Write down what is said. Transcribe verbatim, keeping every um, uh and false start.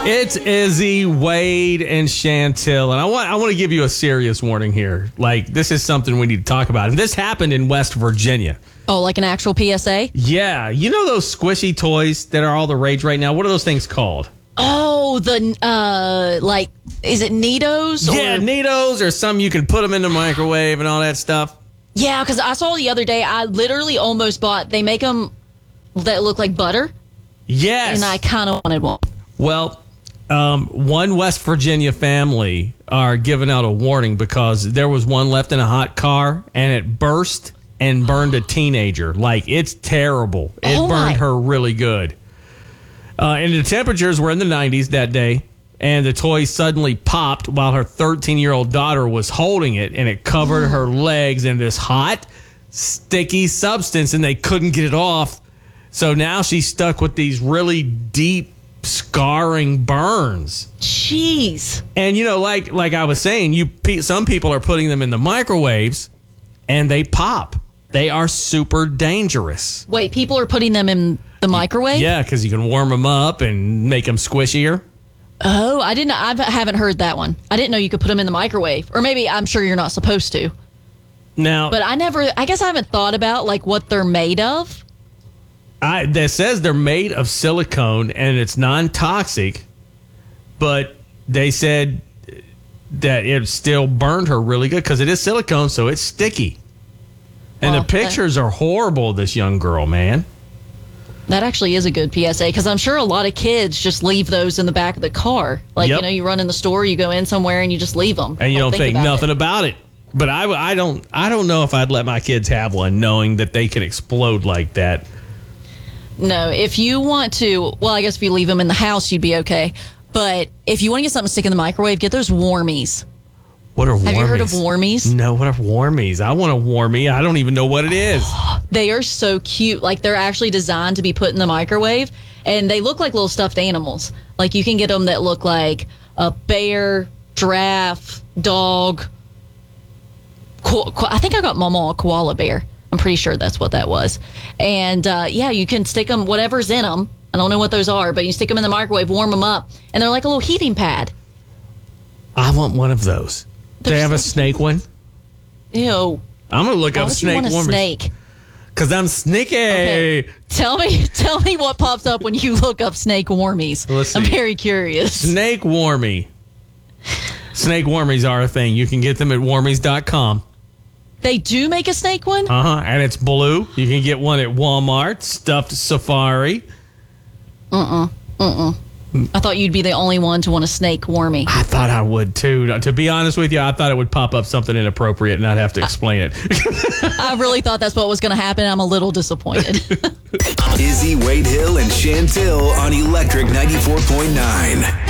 It's Izzy, Wade, and Chantel, and I want I want to give you a serious warning here. Like, this is something we need to talk about. And this happened in West Virginia. Oh, like an actual P S A? Yeah. You know those squishy toys that are all the rage right now? What are those things called? Oh, the, uh, like, is it Neatos? Or? Yeah, Neatos, or some you can put them in the microwave and all that stuff. Yeah, because I saw the other day, I literally almost bought, they make them that look like butter. Yes. And I kind of wanted one. Well, um, one West Virginia family are giving out a warning because there was one left in a hot car and it burst and burned a teenager. Like, it's terrible. It Oh, burned my. her really good. Uh, and the temperatures were in the nineties that day, and the toy suddenly popped while her thirteen-year-old daughter was holding it, and it covered her legs in this hot, sticky substance, and they couldn't get it off. So now she's stuck with these really deep, scarring burns. Jeez. And, you know, like like I was saying, you pe- some people are putting them in the microwaves, and they pop. They are super dangerous. Wait, people are putting them in the microwave? Yeah, because you can warm them up and make them squishier. Oh, I didn't. I haven't heard that one. I didn't know you could put them in the microwave, or maybe I'm sure you're not supposed to. Now, But I never. I guess I haven't thought about like what they're made of. I, that says they're made of silicone and it's non-toxic, but they said that it still burned her really good because it is silicone, so it's sticky. And Well, the pictures are horrible of this young girl, man. That actually is a good P S A because I'm sure a lot of kids just leave those in the back of the car. Like, Yep. you know, you run in the store, you go in somewhere, and you just leave them. And you don't, think, about nothing it. about it. But I, I don't I don't know if I'd let my kids have one knowing that they can explode like that. No, if you want to, well, I guess if you leave them in the house, you'd be okay. But if you want to get something to stick in the microwave, get those warmies. What are warmies? Have you heard of warmies? No, what are warmies? I want a warmie. I don't even know what it is. They are so cute. Like, they're actually designed to be put in the microwave, and they look like little stuffed animals. Like, you can get them that look like a bear, giraffe, dog. Ko- ko- I think I got Mama a koala bear. I'm pretty sure that's what that was. And, uh, yeah, you can stick them, whatever's in them. I don't know what those are, but you stick them in the microwave, warm them up, and they're like a little heating pad. I want one of those. Do they They're have a so snake one? Ew. I'm going to look Why up would you snake want a warmers. snake? Because I'm sneaky. Okay. Tell me, tell me what pops up when you look up snake warmies. Let's I'm see. very curious. Snake warmie. Snake warmies are a thing. You can get them at warmies dot com. They do make a snake one? Uh-huh. And it's blue. You can get one at Walmart, stuffed safari. Uh-uh. Uh-uh. I thought you'd be the only one to want a snake warmie. I thought I would too. To be honest with you, I thought it would pop up something inappropriate and I'd have to explain it. I really thought that's what was going to happen. I'm a little disappointed. Izzy, Wade Hill, and Chantel on Electric ninety-four point nine.